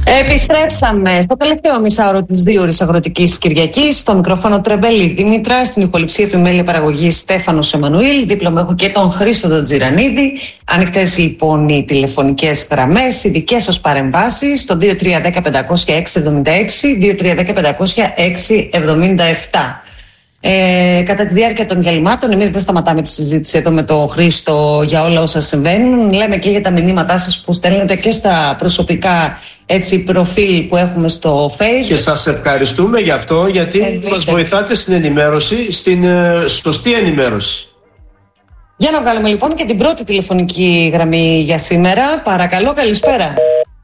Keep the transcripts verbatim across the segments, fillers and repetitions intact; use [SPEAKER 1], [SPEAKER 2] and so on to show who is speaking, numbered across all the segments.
[SPEAKER 1] Επιστρέψαμε στο τελευταίο μισάωρο της δύο αγροτικής Κυριακής. Στο μικρόφωνο Τρεμπέλη Δήμητρα, στην ηχοληψία επιμέλεια παραγωγής Στέφανος Εμμανουήλ. Δίπλα μου έχω και τον Χρήστο τον Τζιρανίδη. Ανοιχτές λοιπόν οι τηλεφωνικές γραμμές, οι δικές σας παρεμβάσεις στο δύο τρία ένα μηδέν πέντε μηδέν έξι εβδομήντα έξι, δύο τρία ένα μηδέν πέντε μηδέν έξι εβδομήντα επτά. Ε, κατά τη διάρκεια των διαλυμάτων, εμείς δεν σταματάμε τη συζήτηση εδώ με τον Χρήστο για όλα όσα συμβαίνουν. Λέμε και για τα μηνύματά σας που στέλνετε και στα προσωπικά έτσι, προφίλ που έχουμε στο Facebook.
[SPEAKER 2] Και σας ευχαριστούμε γι' αυτό, γιατί Εννοείται. μας βοηθάτε στην ενημέρωση, στην ε, σωστή ενημέρωση.
[SPEAKER 1] Για να βγάλουμε λοιπόν και την πρώτη τηλεφωνική γραμμή για σήμερα. Παρακαλώ, καλησπέρα.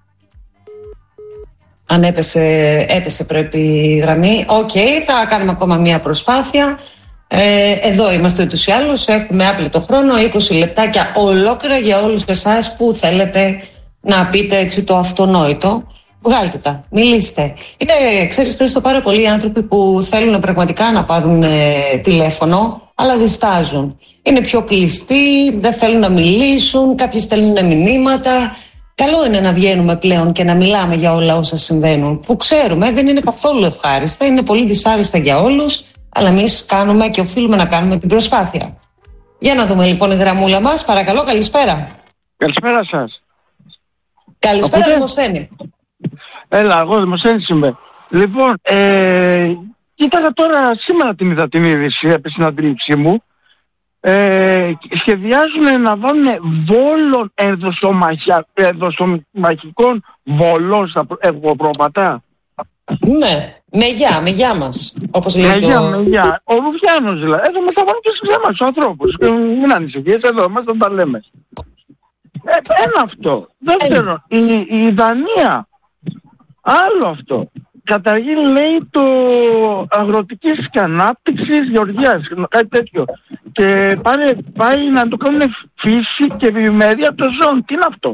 [SPEAKER 1] Αν έπεσε, έπεσε πρέπει η γραμμή. Οκ, okay, θα κάνουμε ακόμα μία προσπάθεια. Ε, εδώ είμαστε ούτως ή άλλως. Έχουμε άπλετο χρόνο, είκοσι λεπτάκια ολόκληρα για όλους εσάς που θέλετε να πείτε έτσι το αυτονόητο. Βγάλτε τα, μιλήστε. Είναι, ξέρεις Χρήστο, πάρα πολλοί άνθρωποι που θέλουν πραγματικά να πάρουν ε, τηλέφωνο, αλλά διστάζουν. Είναι πιο κλειστοί, δεν θέλουν να μιλήσουν, κάποιοι στέλνουν μηνύματα. Καλό είναι να βγαίνουμε πλέον και να μιλάμε για όλα όσα συμβαίνουν, που ξέρουμε δεν είναι καθόλου ευχάριστα, είναι πολύ δυσάρεστα για όλους, αλλά εμείς κάνουμε και οφείλουμε να κάνουμε την προσπάθεια. Για να δούμε λοιπόν η γραμμούλα μας. Παρακαλώ, καλησπέρα.
[SPEAKER 3] Καλησπέρα σας.
[SPEAKER 1] Καλησπέρα,
[SPEAKER 3] Οπότε...
[SPEAKER 1] Δημοσθένη.
[SPEAKER 3] Έλα, εγώ Δημοσθένης είμαι. Λοιπόν, ε, κοίταγα τώρα σήμερα την είδα την είδηση, έπεσε στην αντίληψή μου. Ε, σχεδιάζουν να βάλουν βόλων ενδοσομαχικών βολών στα ευρωπρόπατα.
[SPEAKER 1] Ναι, με γεια, με γεια μας, όπως λέει
[SPEAKER 3] με γεια,
[SPEAKER 1] το...
[SPEAKER 3] με γεια. Ο Ρουφιάνος δηλαδή. Εδώ μας θα βάλουν και στις εμάς τους ανθρώπους. Μην ανησυχείς, εδώ μας δεν τα λέμε. Ε, ένα αυτό. Δεύτερον, η, η Δανία. Άλλο αυτό. Καταρχήν λέει το αγροτικής και ανάπτυξης γεωργίας, κάτι τέτοιο. Και πάει, πάει να το κάνουν φύση και ευημερία των ζώων. Τι είναι αυτό?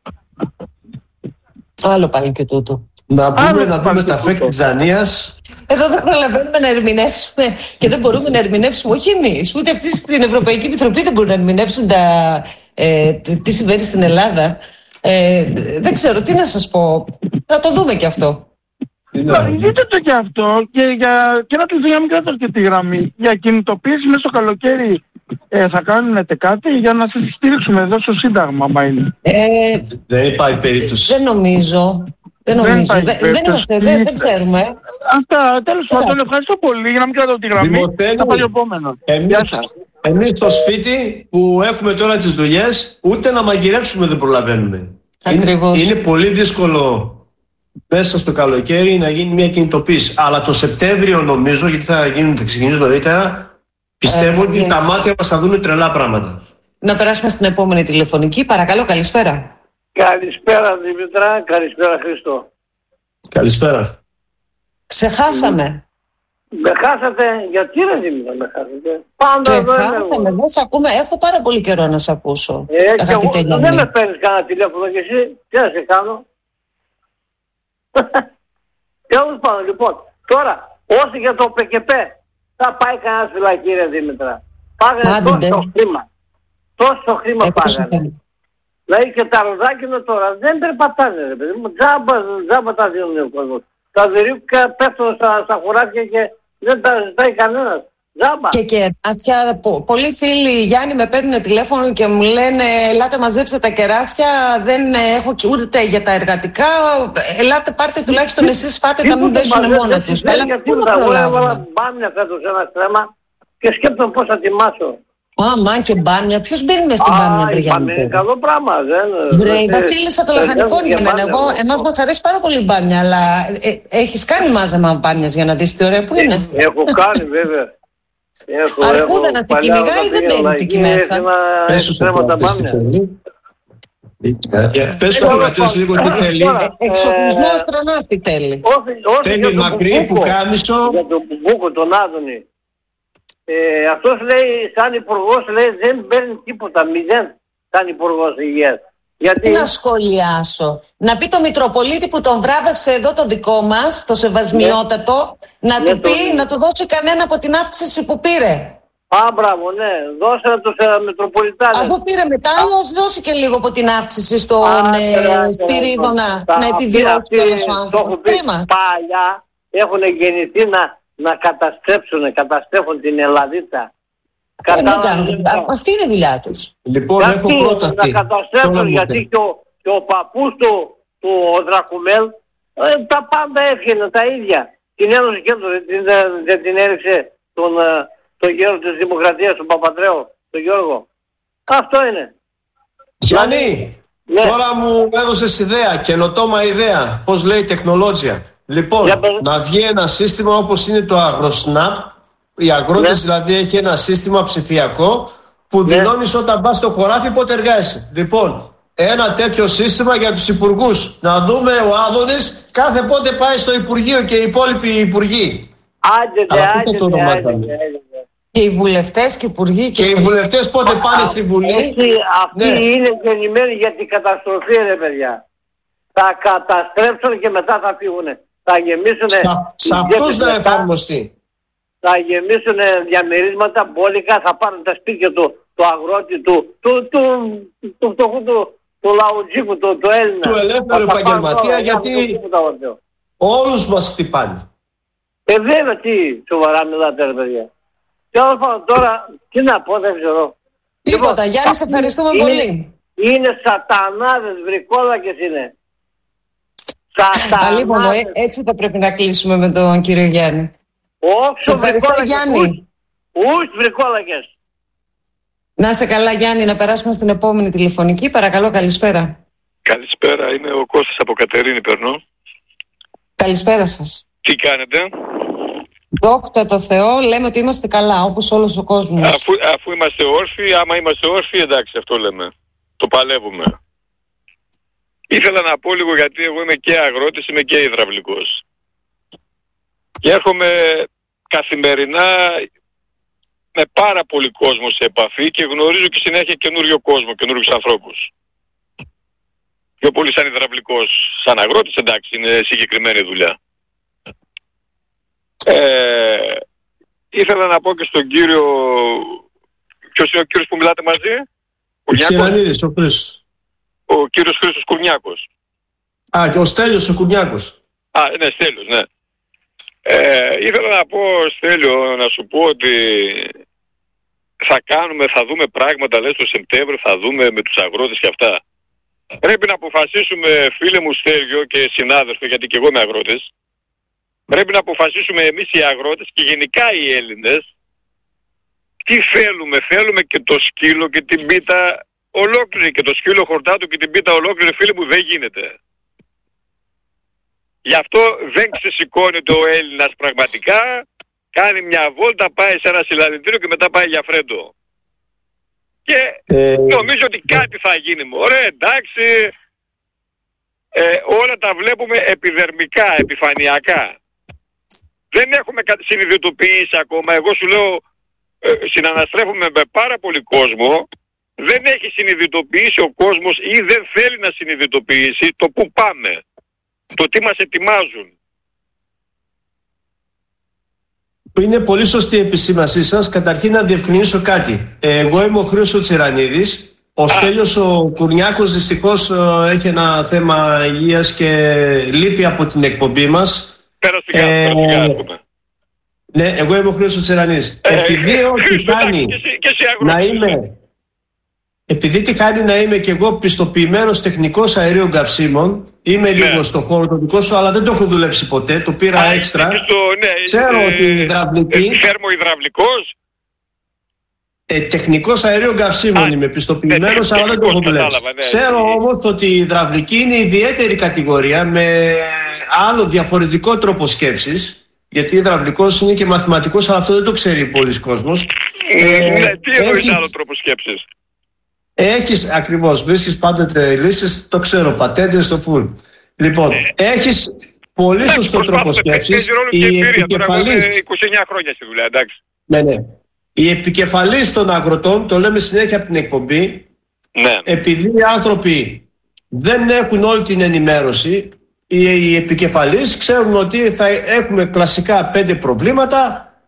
[SPEAKER 1] Άλλο πάλι και τούτο.
[SPEAKER 2] Να πούμε να δούμε τα φέκ της Δανίας.
[SPEAKER 1] Εδώ δεν προλαβαίνουμε να ερμηνεύσουμε και δεν μπορούμε να ερμηνεύσουμε, όχι εμείς, ούτε αυτοί στην Ευρωπαϊκή Επιτροπή δεν μπορούν να ερμηνεύσουν τα, ε, τι συμβαίνει στην Ελλάδα. Ε, δεν ξέρω τι να σας πω. Θα το δούμε και αυτό.
[SPEAKER 3] Δείτε το και αυτό και, για, και να τη δουλειά μην κρατώ και τη γραμμή. Για κινητοποίηση μέσα στο καλοκαίρι ε, θα κάνετε κάτι για να σας στήριξουμε εδώ στο Σύνταγμα, μα είναι.
[SPEAKER 1] Ε,
[SPEAKER 2] δεν υπάρχει περίπτωση.
[SPEAKER 1] Δεν νομίζω. Δεν νομίζω. Δεν, δεν, δεν, είμαστε, δεν, δεν ξέρουμε.
[SPEAKER 3] Αυτά, τέλος πάντων, ευχαριστώ πολύ για να μην κρατώ τη γραμμή. Θα πάει επόμενο.
[SPEAKER 2] Εμείς, εμείς στο σπίτι που έχουμε τώρα τις δουλειές, ούτε να μαγειρέψουμε δεν προλαβαίνουμε.
[SPEAKER 1] Ακριβώς.
[SPEAKER 2] Είναι, είναι πολύ δύσκολο μέσα στο καλοκαίρι να γίνει μια κινητοποίηση. Αλλά το Σεπτέμβριο νομίζω, γιατί θα, γίνουν, θα ξεκινήσουν νωρίτερα, πιστεύω ε, ότι ε, τα μάτια μας θα δουν τρελά πράγματα.
[SPEAKER 1] Να περάσουμε στην επόμενη τηλεφωνική. Παρακαλώ, καλησπέρα.
[SPEAKER 4] Καλησπέρα Δημητρά, καλησπέρα Χρήστο.
[SPEAKER 2] Καλησπέρα.
[SPEAKER 1] Ξεχάσαμε.
[SPEAKER 4] Με χάσατε, γιατί ρε Δημητρά με χάσατε? Πάντα εδώ είμαι εγώ.
[SPEAKER 1] Ακούμε. Έχω πάρα πολύ καιρό να σε ακούσω.
[SPEAKER 4] Ε, και εγώ, δεν με παίρνεις κανένα τηλέφωνο και εσύ, τι να σε κάνω? Τέλος πάντων, λοιπόν, τώρα, όσοι για το ΠΚΠ θα πάει κανένας φυλακή ρε Δήμητρα. Πάγανε τόσο χρήμα. Τόσο χρήμα πάγανε. Δηλαδή και τα ροδάκινα τώρα δεν περπατάνε ρε παιδί μου. Τζάμπα, τζάμπα τα δίνουν ο κόσμος. Τα δυρίουκα πέφτουν στα, στα χωράφια και δεν τα ζητάει κανένας. Τζάμπα.
[SPEAKER 1] Και κεράσια, πο, πολλοί φίλοι Γιάννη με παίρνουν τηλέφωνο και μου λένε ελάτε μαζέψτε τα κεράσια, δεν έχω ούτε για τα εργατικά, ελάτε πάρτε τουλάχιστον εσείς φάτε να μην πέσουν μόνο τους.
[SPEAKER 4] Αλλά πού θα προλάβουμε? Μπάμια φέτος ένα στρέμμα και σκέπτομαι πώς θα τιμάσω.
[SPEAKER 1] Άμα και μπάμια, ποιος μπαίνει μες στην μπάμια, βρε Γιάννη?
[SPEAKER 4] Είναι καλό πράγμα, δεν...
[SPEAKER 1] Βρε, η Βασίλισσα το λαχανικό για μένα. Εγώ, εμάς μας αρέσει πάρα πολύ η μπάμια, αλλά ε, έχεις κάνει μάζεμα μπάμιας για να δεις τι ωραία που είναι?
[SPEAKER 4] Έχω κάνει βέβαια. Έχω,
[SPEAKER 1] αρκούδα να την κυνηγάει, δεν μπαίνει την κυμέρθα.
[SPEAKER 4] Έχει στρέμματα μπάμια.
[SPEAKER 2] Πες το κρατήσεις λίγο τι θέλει.
[SPEAKER 1] Εξοπλισμό αστροναύτη θέλει.
[SPEAKER 2] Θέλει μακρύ που κάμισο.
[SPEAKER 4] Για τον Μπούκο, τον Άδωνη. Ε, αυτός λέει, σαν υπουργός, λέει, δεν παίρνει τίποτα, μηδέν, σαν υπουργός υγείας. Γιατί...
[SPEAKER 1] Να σχολιάσω. Να πει το Μητροπολίτη που τον βράβευσε εδώ το δικό μας, το σεβασμιότατο, ναι. να ναι, του πει, το... να του δώσει κανένα από την αύξηση που πήρε.
[SPEAKER 4] Α, μπράβο, ναι. Δώσε τους ε, Μετροπολιτάνες.
[SPEAKER 1] Αφού πήρε μετάλλιο, ας δώσει και λίγο από την αύξηση στον ε, Σπυρίδο να, να επιβιώσει ο άνθρωπος.
[SPEAKER 4] Παλιά έχουν γεννηθεί να, να καταστρέψουν, καταστρέφουν την Ελλαδίτα.
[SPEAKER 1] Ε, δεν κάνουν, αυτή είναι η δουλειά τους.
[SPEAKER 2] Λοιπόν,
[SPEAKER 4] Κάτι
[SPEAKER 2] έχω πρόταση.
[SPEAKER 4] να καταστρέφουν, γιατί και ο, και ο παππούς του, του ο Δρακουμέλ, ε, τα πάντα έφυγε τα ίδια. Την Ένωση και δεν την, την έριξε τον, τον γέρο της Δημοκρατίας, τον Παπαντρέο, τον Γιώργο. Αυτό είναι.
[SPEAKER 2] Γιάννη, ναι. Τώρα μου έδωσες ιδέα, καινοτόμα ιδέα. Πώς λέει η τεχνολόγια. Λοιπόν, Για, να βγει ένα σύστημα όπως είναι το AgroSnap. Οι αγρότες ναι. δηλαδή έχει ένα σύστημα ψηφιακό που ναι. δηλώνεις όταν πας στο χωράφι πότε εργάζεσαι. Λοιπόν, ένα τέτοιο σύστημα για τους υπουργούς. Να δούμε ο Άδωνης κάθε πότε πάει στο Υπουργείο και οι υπόλοιποι υπουργοί.
[SPEAKER 4] Άντε, άντε, άντε.
[SPEAKER 1] Και οι βουλευτές και οι υπουργοί.
[SPEAKER 2] Και, και οι βουλευτές πότε α, πάνε α, στη Βουλή.
[SPEAKER 4] Έτσι, αυτοί ναι. είναι γεννημένοι για την καταστροφή, ρε παιδιά. Θα καταστρέψουν και μετά θα φύγουν. Θα γεμίσουν.
[SPEAKER 2] Σε αυτούς να εφαρμοστεί.
[SPEAKER 4] Θα γεμίσουν διαμερίσματα, μπόλικα, θα πάρουν τα σπίτια του, του αγρότη, του, του, του, του φτωχού, του, του λαουτζίκου, του, του Έλληνα.
[SPEAKER 2] Του ελεύθερου επαγγελματία, γιατί όλους μας χτυπάνε.
[SPEAKER 4] Ε, βέβαια, τι σοβαρά μιλάτε, ρε παιδιά. Τέλος πάντων, τώρα, τι να πω, δεν ξέρω.
[SPEAKER 1] Τίποτα, λοιπόν, Γιάννη, σε ευχαριστούμε
[SPEAKER 4] είναι,
[SPEAKER 1] πολύ.
[SPEAKER 4] Είναι σατανάδες, βρικόλακες είναι.
[SPEAKER 1] Αλίμονο, ε, έτσι θα πρέπει να κλείσουμε με τον κύριο Γιάννη.
[SPEAKER 4] Όχι,
[SPEAKER 1] Γιάννη.
[SPEAKER 4] Ούς βρικόλακες.
[SPEAKER 1] Να είσαι καλά, Γιάννη, να περάσουμε στην επόμενη τηλεφωνική. Παρακαλώ, καλησπέρα.
[SPEAKER 5] Καλησπέρα, είμαι ο Κώστας από Κατερίνη, περνώ.
[SPEAKER 1] Καλησπέρα σας.
[SPEAKER 5] Τι κάνετε?
[SPEAKER 1] Δόξα τω Θεώ, λέμε ότι είμαστε καλά, όπως όλος ο κόσμος.
[SPEAKER 5] Αφού, αφού είμαστε όρθιοι, άμα είμαστε όρθιοι, εντάξει, αυτό λέμε. Το παλεύουμε. Ήθελα να πω λίγο, γιατί εγώ είμαι και αγρότης, είμαι και υδραυλικός. Και έρχομαι καθημερινά με πάρα πολύ κόσμο σε επαφή και γνωρίζω και συνέχεια καινούριο κόσμο, καινούριους ανθρώπους. Πιο πολύ σαν υδραυλικός, σαν αγρότης, εντάξει, είναι συγκεκριμένη δουλειά. Ε, ήθελα να πω και στον κύριο... Ποιος είναι ο κύριος που μιλάτε μαζί?
[SPEAKER 2] Ο Ξηρανίδης, ο Χρήστος.
[SPEAKER 5] Ο κύριος Χρήστος Κουρνιάκος.
[SPEAKER 2] Α, και ο Στέλιος ο Κουρνιάκος.
[SPEAKER 5] Α, ναι, Στέλιος, ναι. Ε, ήθελα να πω, Στέλιο, να σου πω ότι θα κάνουμε, θα δούμε πράγματα, λες, το Σεπτέμβριο, θα δούμε με τους αγρότες και αυτά. Πρέπει να αποφασίσουμε, φίλε μου Στέλιο και συνάδελφοι, γιατί και εγώ είμαι αγρότης, πρέπει να αποφασίσουμε εμείς οι αγρότες και γενικά οι Έλληνες τι θέλουμε. Θέλουμε και το σκύλο και την πίτα ολόκληρη, και το σκύλο χορτάτο και την πίτα ολόκληρη, φίλε μου, δεν γίνεται. Γι' αυτό δεν ξεσηκώνεται ο Έλληνας πραγματικά, κάνει μια βόλτα, πάει σε ένα συλλαλητήριο και μετά πάει για φρέντο. Και ε... νομίζω ότι κάτι θα γίνει. Ωραία, εντάξει, ε, όλα τα βλέπουμε επιδερμικά, επιφανειακά. Δεν έχουμε συνειδητοποιήσει ακόμα. Εγώ σου λέω, ε, συναναστρέφουμε με πάρα πολύ κόσμο. Δεν έχει συνειδητοποιήσει ο κόσμος ή δεν θέλει να συνειδητοποιήσει το που πάμε. Το τι μας ετοιμάζουν.
[SPEAKER 2] Είναι πολύ σωστή η επισήμασή σας. Καταρχήν να διευκρινίσω κάτι. Εγώ είμαι ο Χρήστος Τσιρανίδης. Ο Στέλιος ο Κουρνιάκος δυστυχώς έχει ένα θέμα υγείας και λείπει από την εκπομπή μας.
[SPEAKER 5] Πέραστικά, ε, πέραστικά.
[SPEAKER 2] Ναι, εγώ είμαι ο Χρήστος Τσιρανίδης. Ε, Επειδή ε, ό,τι κάνει να είμαι... Επειδή τι κάνει να είμαι και εγώ πιστοποιημένος τεχνικός αερίων καυσίμων, είμαι ναι. λίγο στο χώρο το δικό σου, αλλά δεν το έχω δουλέψει ποτέ, το πήρα Α, έξτρα. Στο, ναι, Ξέρω ε, ότι η υδραυλική...
[SPEAKER 5] Ε, θερμοϊδραυλικός.
[SPEAKER 2] Ε, τεχνικός αερίων καυσίμων είμαι πιστοποιημένος, ναι, αλλά δεν το έχω δουλέψει. Ναι, Ξέρω ναι. όμως ότι η υδραυλική είναι ιδιαίτερη κατηγορία με άλλο διαφορετικό τρόπο σκέψης. Γιατί υδραυλικός είναι και μαθηματικός, αλλά αυτό δεν το ξέρει πολλοί κόσμος.
[SPEAKER 5] Ε, ναι, τι εννοείς άλλο τρόπο σκέψης?
[SPEAKER 2] Έχεις, ακριβώς, βρίσκεις πάντοτε λύσεις, το ξέρω, πατέντες στο φουλ. Λοιπόν, ε, έχεις πολύ σωστό τρόπο σκέψης.
[SPEAKER 5] Η επικεφαλής... είκοσι εννιά χρόνια στη δουλειά, εντάξει.
[SPEAKER 2] Ναι, ναι. Η επικεφαλής των αγροτών, το λέμε συνέχεια από την εκπομπή,
[SPEAKER 5] ναι.
[SPEAKER 2] επειδή οι άνθρωποι δεν έχουν όλη την ενημέρωση, οι, οι επικεφαλής ξέρουν ότι θα έχουμε κλασικά πέντε προβλήματα,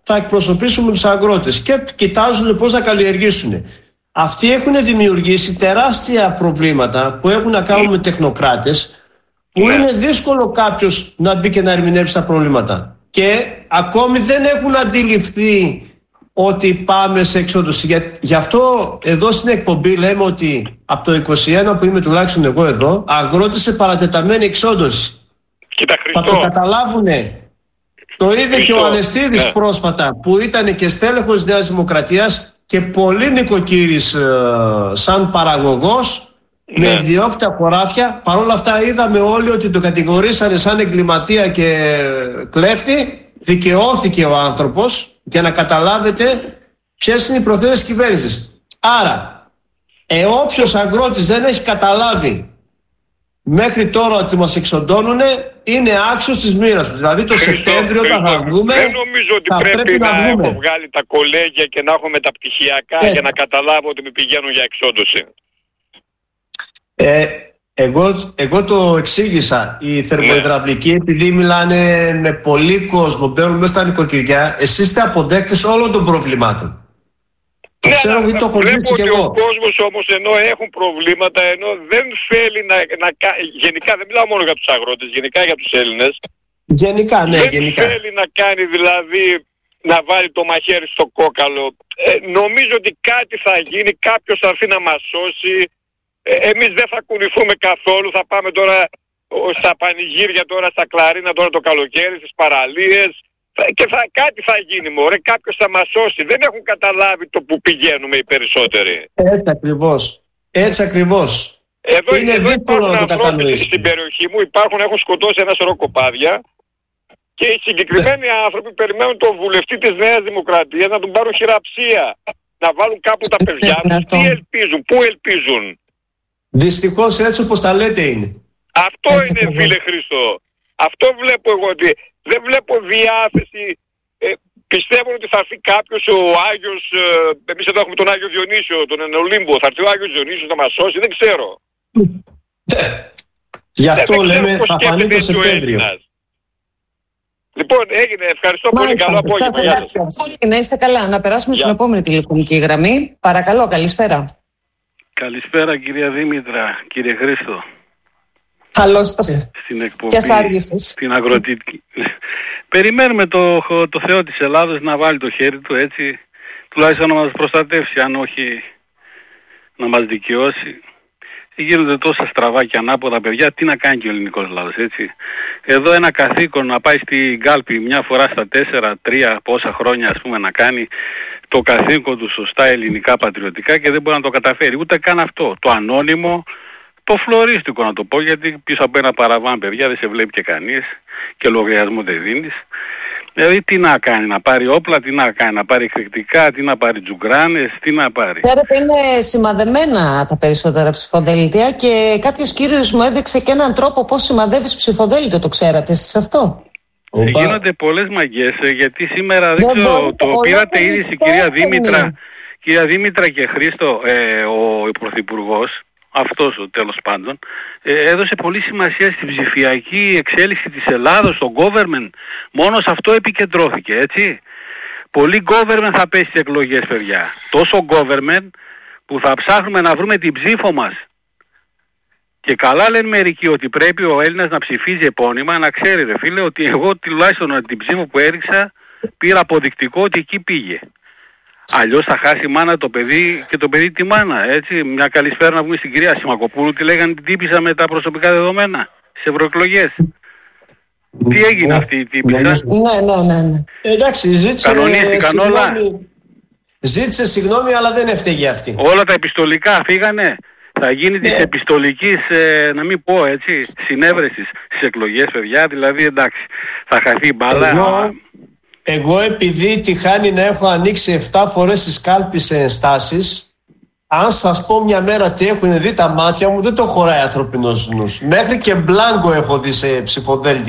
[SPEAKER 2] θα εκπροσωπήσουμε τους αγρότες και κοιτάζουν πώς να καλλιεργήσουν. Αυτοί έχουν δημιουργήσει τεράστια προβλήματα που έχουν να κάνουν με τεχνοκράτες, που είναι δύσκολο κάποιος να μπει και να ερμηνεύσει τα προβλήματα. Και ακόμη δεν έχουν αντιληφθεί ότι πάμε σε εξόντωση. Για, γι' αυτό εδώ στην εκπομπή λέμε ότι από το είκοσι ένα που είμαι τουλάχιστον εγώ εδώ, αγρότες σε παρατεταμένη εξόντωση.
[SPEAKER 5] Κοίτα,
[SPEAKER 2] θα το καταλάβουνε. Το είδε και ο Ανεστίδης ναι. πρόσφατα, που ήταν και στέλεχος Νέας Δημοκρατίας και πολύ νοικοκύρης ε, σαν παραγωγός, ναι. με διώκτα χωράφια. Παρ' όλα αυτά είδαμε όλοι ότι το κατηγορήσανε σαν εγκληματία και κλέφτη. Δικαιώθηκε ο άνθρωπος, για να καταλάβετε ποιες είναι οι προθέσεις της κυβέρνησης. Άρα, ε, όποιος αγρότης δεν έχει καταλάβει μέχρι τώρα ότι μας εξοντώνουνε, είναι άξιος της μοίρας του. Δηλαδή το Σεπτέμβριο όταν θα βγούμε,
[SPEAKER 5] δεν νομίζω ότι πρέπει, πρέπει να, να έχω βγάλει τα κολέγια και να έχω μεταπτυχιακά ε. για να καταλάβω ότι με πηγαίνουν για εξόντωση.
[SPEAKER 2] Ε, εγώ, εγώ το εξήγησα. Οι θερμοϊδραυλικοί, ναι. επειδή μιλάνε με πολύ κόσμο, μπαίνουν μέσα στα νοικοκυριά, εσείς είστε αποδέκτες όλων των προβλημάτων.
[SPEAKER 5] Ναι, ξέρω, αλλά το βλέπω ότι εγώ. Ο κόσμος όμως ενώ έχουν προβλήματα, ενώ δεν θέλει να, να... Γενικά δεν μιλάω μόνο για τους αγρότες, γενικά για τους Έλληνες.
[SPEAKER 2] Γενικά, ναι,
[SPEAKER 5] δεν
[SPEAKER 2] γενικά.
[SPEAKER 5] Δεν θέλει να κάνει δηλαδή να βάλει το μαχαίρι στο κόκαλο. Ε, νομίζω ότι κάτι θα γίνει, κάποιος θα έρθει να μας σώσει. Ε, εμείς δεν θα κουνηθούμε καθόλου, θα πάμε τώρα στα πανηγύρια, τώρα στα κλαρίνα, τώρα το καλοκαίρι, στις παραλίες. Και θα, κάτι θα γίνει, μωρέ, κάποιος θα μας σώσει. Δεν έχουν καταλάβει το που πηγαίνουμε οι περισσότεροι.
[SPEAKER 2] Έτσι ακριβώς. Έτσι ακριβώς.
[SPEAKER 5] Εδώ, είναι εδώ υπάρχουν ανθρώποι στην περιοχή μου, υπάρχουν, έχουν σκοτώσει ένα σωρό κοπάδια και οι συγκεκριμένοι άνθρωποι περιμένουν τον βουλευτή της Νέας Δημοκρατίας να τον πάρουν χειραψία. Να βάλουν κάπου τα παιδιά τους. Τι ελπίζουν, πού ελπίζουν.
[SPEAKER 2] Δυστυχώς έτσι όπως τα λέτε είναι.
[SPEAKER 5] Αυτό έτσι είναι φίλε Χρήστο. Αυτό βλέπω εγώ ότι δεν βλέπω διάθεση. Ε, πιστεύω ότι θα έρθει κάποιος ο Άγιος, ε, εμείς εδώ έχουμε τον Άγιο Διονύσιο, τον Ενολύμπο, θα έρθει ο Άγιος Διονύσιος να μας σώσει, δεν ξέρω.
[SPEAKER 2] Γι' αυτό δεν λέμε θα φανεί το Σεπτέμβριο.
[SPEAKER 5] Λοιπόν, έγινε. Ευχαριστώ πολύ.
[SPEAKER 1] Μάλιστα,
[SPEAKER 5] καλό απόγευμα. Γεια
[SPEAKER 1] σας. Να είστε καλά. Να περάσουμε Γεια. στην επόμενη τηλεφωνική γραμμή. Παρακαλώ, καλησπέρα.
[SPEAKER 6] Καλησπέρα κυρία Δήμητρα, κύριε Χρήστο.
[SPEAKER 1] Καλώς το.
[SPEAKER 6] Στην εκπομπή, στην αγροτική. Περιμένουμε το, το Θεό της Ελλάδος να βάλει το χέρι του έτσι, τουλάχιστον να μας προστατεύσει, αν όχι να μας δικαιώσει. Γίνονται τόσα στραβά και ανάποδα παιδιά, τι να κάνει και ο ελληνικός λαός, έτσι. Εδώ ένα καθήκον να πάει στην κάλπη μια φορά στα τέσσερα, τρία, πόσα χρόνια ας πούμε να κάνει το καθήκον του σωστά ελληνικά πατριωτικά και δεν μπορεί να το καταφέρει. Ούτε καν αυτό. Το ανώνυμο, το φλωρίστικο να το πω, γιατί πίσω από ένα παραβάν παιδιά δεν σε βλέπει και κανείς και λογαριασμό δεν δίνεις. Δηλαδή τι να κάνει, να πάρει όπλα, τι να κάνει, να πάρει εκρηκτικά, τι να πάρει τζουγκράνες, τι να πάρει.
[SPEAKER 1] Ξέρετε, είναι σημαδεμένα τα περισσότερα ψηφοδέλτια και κάποιος κύριος μου έδειξε και έναν τρόπο πώς σημαδεύεις ψηφοδέλτιο, το ξέρατε εσείς αυτό?
[SPEAKER 6] Ε, γίνονται πολλές μαγιές, γιατί σήμερα δεν, δεν ξέρω, το πήρατε ήδη η κυρία Δήμητρα, κυρία Δήμητρα και Χρήστο, ε, ο Πρωθυπουργός, αυτός ο τέλος πάντων, ε, έδωσε πολύ σημασία στη ψηφιακή εξέλιξη της Ελλάδος, στο government. Μόνο σε αυτό επικεντρώθηκε, έτσι. Πολύ government θα πέσει στις εκλογές, παιδιά. Τόσο government που θα ψάχνουμε να βρούμε την ψήφο μας. Και καλά λένε μερικοί ότι πρέπει ο Έλληνας να ψηφίζει επώνυμα, να ξέρει ρε φίλε ότι εγώ τουλάχιστον την ψήφο που έριξα πήρα αποδεικτικό ότι εκεί πήγε. Αλλιώς θα χάσει η μάνα το παιδί και το παιδί τη μάνα, έτσι. Μια καλησπέρα να πούμε στην κυρία Σιμακοπούλου, τι λέγανε την τύπησα με τα προσωπικά δεδομένα στις ευρωεκλογές. Τι έγινε αυτή η τύπησα?
[SPEAKER 1] Ναι, ναι, ναι, ναι.
[SPEAKER 2] Εντάξει, ζήτησε
[SPEAKER 6] κανονίστηκαν όλα.
[SPEAKER 2] Ζήτησε συγγνώμη, αλλά δεν έφταιγε αυτή.
[SPEAKER 6] Όλα τα επιστολικά φύγανε. Θα γίνει της επιστολικής, ε, να μην πω έτσι, συνέβρεσης στις εκλογές, παιδιά. Δηλαδή εντάξει, θα χαθεί η μπάλα.
[SPEAKER 2] Εγώ, εγώ επειδή τυχάνει να έχω ανοίξει εφτά φορές τις κάλπεις σε ενστάσεις, αν σας πω μια μέρα τι έχουν δει τα μάτια μου, δεν το χωράει ανθρωπινός νους. Μέχρι και μπλάνκο έχω δει σε ψηφοδέλτια.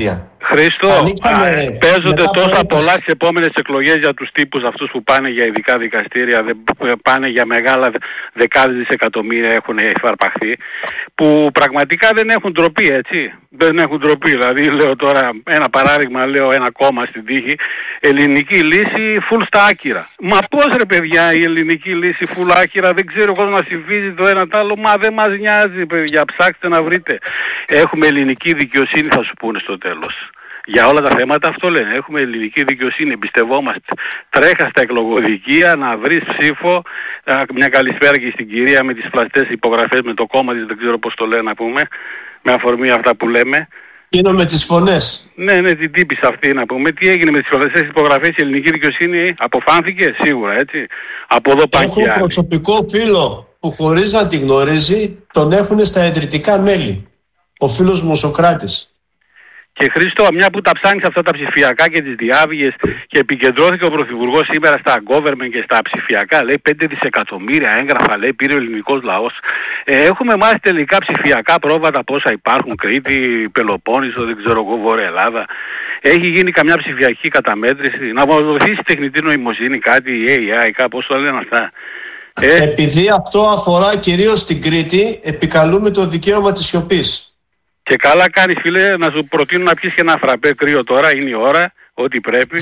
[SPEAKER 6] Χρήστο, α, παίζονται τόσα πολλά στις επόμενες εκλογές για τους τύπους αυτούς που πάνε για ειδικά δικαστήρια, δεν πάνε για μεγάλα δεκάδες δισεκατομμύρια, έχουν εφαρπαχθεί, που πραγματικά δεν έχουν ντροπή, έτσι. Δεν έχουν ντροπή. Δηλαδή, λέω τώρα ένα παράδειγμα, λέω ένα κόμμα στην τύχη, ελληνική λύση full στα άκυρα. Μα πώς ρε παιδιά η ελληνική λύση full άκυρα, δεν ξέρω εγώ να συμφίζει το ένα τ' άλλο, μα δεν μας νοιάζει παιδιά, ψάξτε να βρείτε. Έχουμε ελληνική δικαιοσύνη θα σου πούνε στο τέλος. Για όλα τα θέματα αυτό λένε. Έχουμε ελληνική δικαιοσύνη, εμπιστευόμαστε. Τρέχα στα εκλογοδικεία να βρεις ψήφο. Μια καλησπέρα και στην κυρία με τις πλαστές υπογραφές με το κόμμα της, δεν ξέρω πώς το λένε να πούμε, με αφορμή αυτά που λέμε.
[SPEAKER 2] Είναι με τις φωνές.
[SPEAKER 6] Ναι, ναι, την τύπης αυτή να πούμε. Τι έγινε με τις πλαστές υπογραφές, η ελληνική δικαιοσύνη αποφάνθηκε, σίγουρα, έτσι. Από εδώ πάει και
[SPEAKER 2] Έχω προσωπικό φίλο που χωρίς να τη γνωρίζει τον έχουν στα ιδρυτικά μέλη. Ο φίλος μου ο Σοκράτης.
[SPEAKER 6] Και Χρήστο, μια που τα ψάχνεις αυτά τα ψηφιακά και τις διάβγες και επικεντρώθηκε ο Πρωθυπουργός σήμερα στα government και στα ψηφιακά, λέει πέντε δισεκατομμύρια έγγραφα, λέει πήρε ο ελληνικός λαός. Ε, έχουμε μάθει τελικά ψηφιακά πρόβατα πόσα υπάρχουν, Κρήτη, Πελοπόννησο, δεν ξέρω εγώ, Βόρεια Ελλάδα. Έχει γίνει καμιά ψηφιακή καταμέτρηση, να μας βοηθήσει τεχνητή νοημοσύνη, κάτι, έι άι, κάπως το λένε αυτά.
[SPEAKER 2] Ε, Επειδή αυτό αφορά κυρίως την Κρήτη, επικαλούμε το δικαίωμα της σιωπής.
[SPEAKER 6] Και καλά κάνεις φίλε, να σου προτείνω να πιεις και ένα φραπέ κρύο τώρα, είναι η ώρα, ό,τι πρέπει.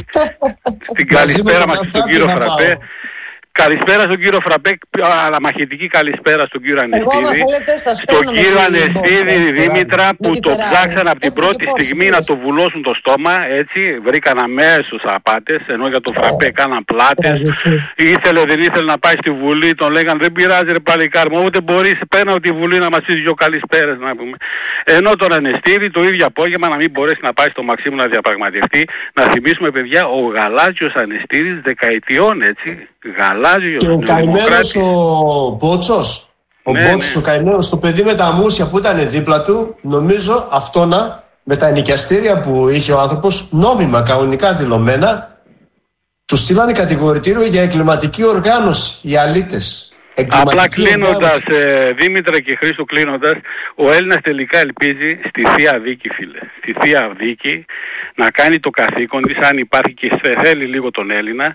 [SPEAKER 6] Την καλησπέρα μας στον κύριο Φραπέ. Καλησπέρα στον κύριο Φραπέ, αναμαχητική καλησπέρα στον κύριο Ανεστίδη. Στον κύριο Ανεστίδη Δήμητρα που το ψάξαν από την πρώτη στιγμή να το βουλώσουν το στόμα, έτσι, βρήκαν αμέσως απάτες, ενώ για το Φραπέ κάναν πλάτες. Ήθελε δεν ήθελε να πάει στη Βουλή, τον λέγαν δεν πειράζει ρε παλικάρι μου, ούτε μπορείς πέρα από τη Βουλή να μας πεις δυο καλησπέρες να πούμε. Ενώ τον Ανεστίδη το ίδιο απόγευμα να μην μπορέσει να πάει στο Μαξίμου να διαπραγματευτεί, να θυμίσουμε παιδιά ο γαλάζιος Ανεστίδης δεκαετιών, έτσι. Γαλάζιος,
[SPEAKER 2] και ο καημένος ο Μπότσος, ο ναι, Μπότσος, ναι. ο καημένος, το παιδί με τα μουσια που ήταν δίπλα του, νομίζω αυτόνα με τα ενοικιαστήρια που είχε ο άνθρωπος, νόμιμα, κανονικά δηλωμένα, του στείλανε κατηγορητήριο για εγκληματική οργάνωση, οι αλήτες.
[SPEAKER 6] Απλά κλείνοντας, ε, Δήμητρα και Χρήστο κλείνοντας, ο Έλληνας τελικά ελπίζει στη Θεία Δίκη φίλε, στη Θεία Δίκη να κάνει το καθήκον της, αν υπάρχει και θέλει λίγο τον Έλληνα,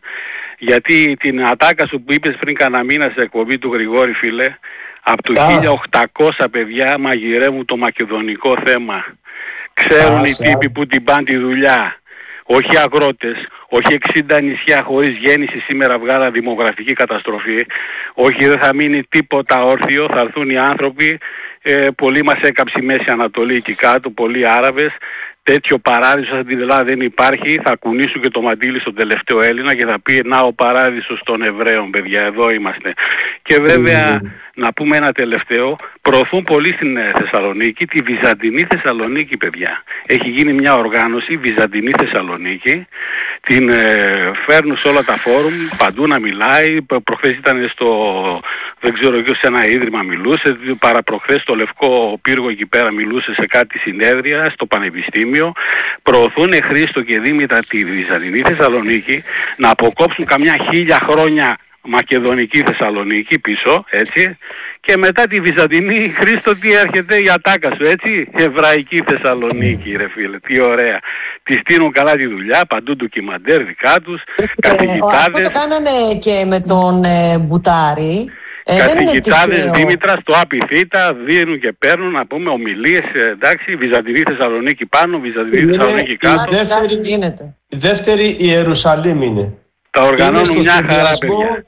[SPEAKER 6] γιατί την ατάκα σου που είπες πριν κανένα μήνα σε εκπομπή του Γρηγόρη φίλε, από το χίλια οκτακόσια παιδιά μαγειρεύουν το μακεδονικό θέμα. Ξέρουν οι τύποι που την πάνε τη δουλειά. Όχι αγρότες, όχι εξήντα νησιά χωρίς γέννηση σήμερα βγάλα δημογραφική καταστροφή, όχι δεν θα μείνει τίποτα όρθιο, θα έρθουν οι άνθρωποι, ε, πολλοί μας έκαψε η Μέση Ανατολή εκεί κάτω, πολλοί Άραβες, τέτοιο παράδεισο σαν την Ελλάδα δεν υπάρχει, θα κουνήσουν και το μαντίλι στον τελευταίο Έλληνα και θα πει να ο παράδεισος των Εβραίων παιδιά, εδώ είμαστε. Και βέβαια mm. να πούμε ένα τελευταίο, προωθούν πολύ στην Θεσσαλονίκη τη Βυζαντινή Θεσσαλονίκη παιδιά. Έχει γίνει μια οργάνωση Βυζαντινή Θεσσαλονίκη, την ε, φέρνουν σε όλα τα φόρουμ, παντού να μιλάει, προχθές ήταν στο, δεν ξέρω και σε ένα ίδρυμα μιλούσε, παραπροχθές στο Λευκό Πύργο εκεί πέρα μιλούσε σε κάτι συνέδρια, στο Πανεπιστήμιο. Προωθούν Χρήστο και Δήμητρα τη Βυζαντινή Θεσσαλονίκη να αποκόψουν καμιά χίλια χρόνια Μακεδονική Θεσσαλονίκη πίσω, έτσι, και μετά τη Βυζαντινή, Χρήστο, τι έρχεται η ατάκα σου, έτσι, Εβραϊκή Θεσσαλονίκη ρε φίλε, τι ωραία. Τη στείλουν καλά τη δουλειά, παντού ντοκιμαντέρ δικά τους, ε, καθηγητάδες.
[SPEAKER 1] Αυτό το κάνανε και με τον ε, Μπουτάρη.
[SPEAKER 6] Ε, Καθηγητάδες Δήμητρα στο Απιθύτα δίνουν και παίρνουν να πούμε ομιλίες, εντάξει, Βυζαντινή Θεσσαλονίκη πάνω, Βυζαντινή είναι Θεσσαλονίκη κάτω.
[SPEAKER 2] Η δεύτερη, η δεύτερη Ιερουσαλήμ είναι.
[SPEAKER 6] Τα οργανώνουν μια χαρά παιδιά.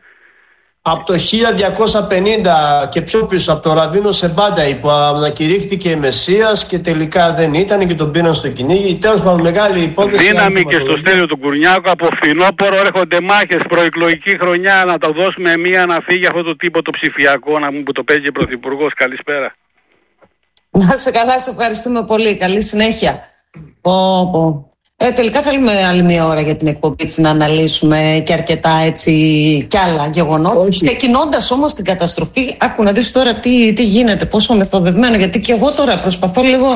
[SPEAKER 2] Από το χίλια διακόσια πενήντα και πιο πίσω από το Ραβίνο Σεμπάντα που ανακηρύχθηκε Μεσσίας και τελικά δεν ήταν και τον πήραν στο κυνήγι. Τέλος πάντων μεγάλη υπόθεση.
[SPEAKER 6] Δύναμη και στο Στέλιο του Κουρνιάκου από φθινόπωρο έρχονται μάχες προεκλογική χρονιά να το δώσουμε μία να φύγει αυτό το τύπο το ψηφιακό να μου που το παίζει ο Πρωθυπουργός. Καλησπέρα.
[SPEAKER 1] Να σε καλά, σε ευχαριστούμε πολύ. Καλή συνέχεια. Πω, πω. Ε, τελικά θέλουμε άλλη μια ώρα για την εκπομπή της να αναλύσουμε και αρκετά έτσι κι άλλα γεγονότα. Ξεκινώντας όμως την καταστροφή, άκου να δεις τώρα τι, τι γίνεται, πόσο μεθοδευμένο. Γιατί και εγώ τώρα προσπαθώ λίγο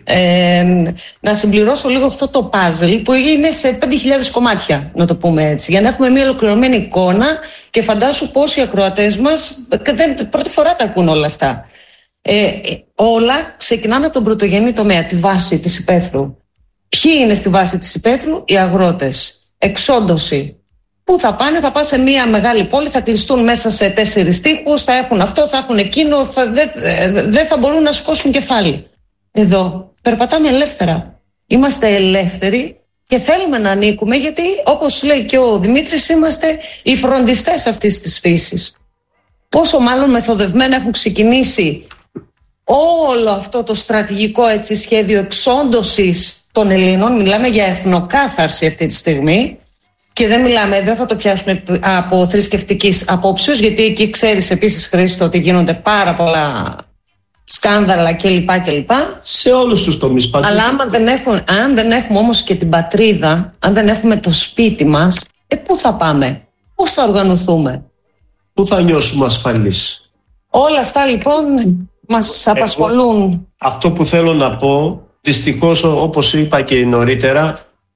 [SPEAKER 1] ε, να συμπληρώσω λίγο αυτό το πάζλ που είναι σε πέντε χιλιάδες κομμάτια, να το πούμε έτσι, για να έχουμε μια ολοκληρωμένη εικόνα και φαντάσου πώς οι ακροατές μας δεν, πρώτη φορά τα ακούν όλα αυτά. Ε, όλα ξεκινάνε από τον πρωτογενή τομέα, τη βάση της υπαίθρου. Ποιοι είναι στη βάση της υπαίθρου? Οι αγρότες. Εξόντωση. Πού θα πάνε? Θα πάνε σε μια μεγάλη πόλη, θα κλειστούν μέσα σε τέσσερις τοίχους, θα έχουν αυτό, θα έχουν εκείνο, θα, δεν δε θα μπορούν να σηκώσουν κεφάλι. Εδώ περπατάμε ελεύθερα. Είμαστε ελεύθεροι και θέλουμε να ανήκουμε, γιατί όπως λέει και ο Δημήτρης, είμαστε οι φροντιστές αυτής της φύσης. Πόσο μάλλον μεθοδευμένα έχουν ξεκινήσει όλο αυτό το στρατηγικό έτσι, σχέδιο εξόντωσης των Ελλήνων. Μιλάμε για εθνοκάθαρση αυτή τη στιγμή και δεν μιλάμε, δεν θα το πιάσουμε από θρησκευτικής απόψεως, γιατί εκεί ξέρεις επίσης, Χρήστο, ότι γίνονται πάρα πολλά σκάνδαλα κλπ. κλπ.
[SPEAKER 2] Σε όλους τους τομείς παντού.
[SPEAKER 1] Αλλά άμα δεν έχουμε, αν δεν έχουμε όμως και την πατρίδα, αν δεν έχουμε το σπίτι μας, ε, πού θα πάμε, πώς θα οργανωθούμε,
[SPEAKER 2] πού θα νιώσουμε ασφαλείς?
[SPEAKER 1] Όλα αυτά λοιπόν μας απασχολούν.
[SPEAKER 2] Εγώ, αυτό που θέλω να πω, δυστυχώς όπως είπα και νωρίτερα,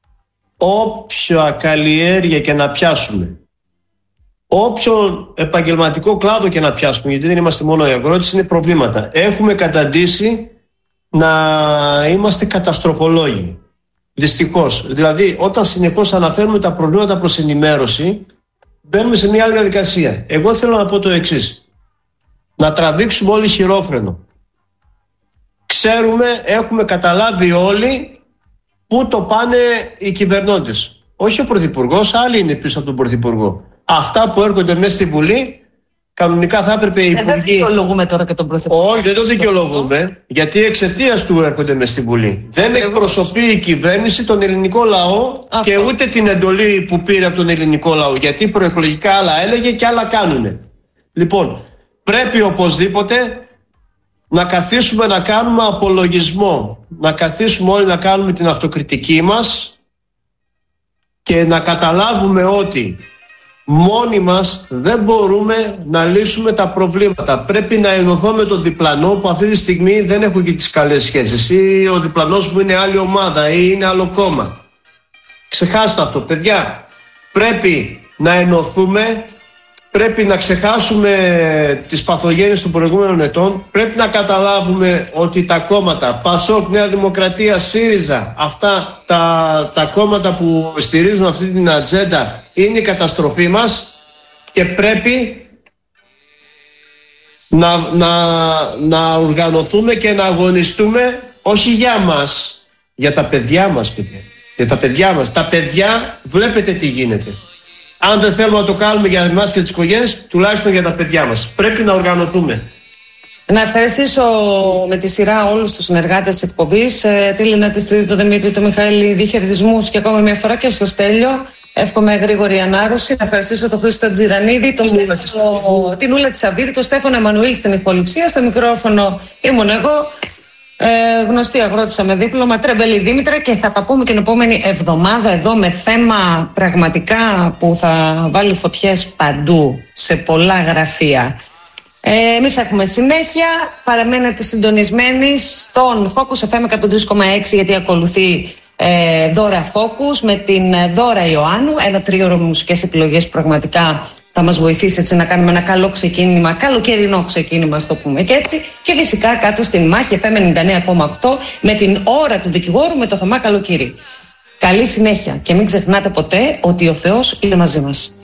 [SPEAKER 2] όποια καλλιέργεια και να πιάσουμε, όποιο επαγγελματικό κλάδο και να πιάσουμε, γιατί δεν είμαστε μόνο οι αγρότες, είναι προβλήματα. Έχουμε καταντήσει να είμαστε καταστροφολόγοι. Δυστυχώς. Δηλαδή, όταν συνεχώς αναφέρουμε τα προβλήματα προς ενημέρωση, μπαίνουμε σε μια άλλη διαδικασία. Εγώ θέλω να πω το εξής. Να τραβήξουμε όλοι χειρόφρενο. Ξέρουμε, έχουμε καταλάβει όλοι πού το πάνε οι κυβερνώντες. Όχι ο Πρωθυπουργός, άλλοι είναι πίσω από τον Πρωθυπουργό. Αυτά που έρχονται μέσα στη Βουλή, κανονικά θα έπρεπε οι υπουργοί.
[SPEAKER 1] Δεν δικαιολογούμε τώρα και τον Πρωθυπουργό.
[SPEAKER 2] Όχι, δεν το δικαιολογούμε, γιατί εξαιτίας του έρχονται μέσα στη Βουλή. Δεν εκπροσωπεί η κυβέρνηση τον ελληνικό λαό. Αυτό. Και ούτε την εντολή που πήρε από τον ελληνικό λαό. Γιατί προεκλογικά άλλα έλεγε και άλλα κάνουνε. Λοιπόν, πρέπει οπωσδήποτε να καθίσουμε να κάνουμε απολογισμό. Να καθίσουμε όλοι να κάνουμε την αυτοκριτική μας και να καταλάβουμε ότι μόνοι μας δεν μπορούμε να λύσουμε τα προβλήματα. Πρέπει να ενωθώ με τον διπλανό που αυτή τη στιγμή δεν έχω και τις καλές σχέσεις, ή ο διπλανός μου είναι άλλη ομάδα ή είναι άλλο κόμμα. Ξεχάστε αυτό, παιδιά. Πρέπει να ενωθούμε, πρέπει να ξεχάσουμε τις παθογένειες των προηγούμενων ετών, πρέπει να καταλάβουμε ότι τα κόμματα Πασόκ, Νέα Δημοκρατία, ΣΥΡΙΖΑ, αυτά τα, τα κόμματα που στηρίζουν αυτή την ατζέντα είναι η καταστροφή μας και πρέπει να, να, να οργανωθούμε και να αγωνιστούμε όχι για μας, για τα παιδιά μας, παιδιά. Για τα παιδιά μας. Τα παιδιά βλέπετε τι γίνεται. Αν δεν θέλουμε να το κάνουμε για εμάς και τις οικογένειες, τουλάχιστον για τα παιδιά μας. Πρέπει να οργανωθούμε.
[SPEAKER 1] Να ευχαριστήσω με τη σειρά όλους τους συνεργάτες της εκπομπής, τη Λίνα, τη Στρίδη, τον Δημήτρη, τον Μιχαήλ, διχαιρετισμούς και ακόμα μια φορά και στο Στέλιο. Εύχομαι γρήγορη ανάρρωση. Να ευχαριστήσω τον Χρήστο Τζιρανίδη, τον Στέφανο, την Ούλα Τσαβίδη, τον Στέφανο Εμμανουήλ στην ηχοληψία. Στο μικρόφωνο ήμουν εγώ, ε, γνωστή αγρότησα με δίπλωμα, Τρεμπελή Δήμητρα, και θα τα πούμε την επόμενη εβδομάδα εδώ με θέμα πραγματικά που θα βάλει φωτιές παντού, σε πολλά γραφεία. Ε, εμείς έχουμε συνέχεια. Παραμένετε συντονισμένοι στον Focus εφ εμ εκατόν τρία κόμμα έξι, γιατί ακολουθεί ε, Δώρα Focus με την Δώρα Ιωάννου. Ένα τρίωρο με μουσικές επιλογές που πραγματικά θα μας βοηθήσει έτσι να κάνουμε ένα καλό ξεκίνημα, καλοκαιρινό ξεκίνημα, στο πούμε και έτσι. Και φυσικά κάτω στην Μάχη εφ εμ ενενήντα εννέα κόμμα οκτώ με την Ώρα του Δικηγόρου με το Θωμά Καλοκύρη. Καλή συνέχεια και μην ξεχνάτε ποτέ ότι ο Θεός είναι μαζί μας.